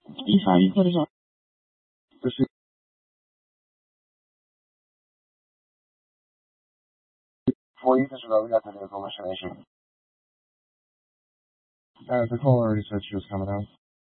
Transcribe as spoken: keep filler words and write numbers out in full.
E five, what is that? Proceed. For you, Mister Rowe, we got the vehicle information. Uh, the caller already said she was coming out.